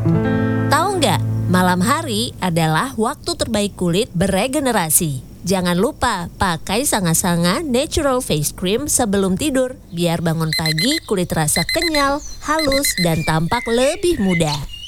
Tahu nggak, malam hari adalah waktu terbaik kulit beregenerasi. Jangan lupa pakai Sanga-Sanga Natural Face Cream sebelum tidur, biar bangun pagi kulit terasa kenyal, halus, dan tampak lebih muda.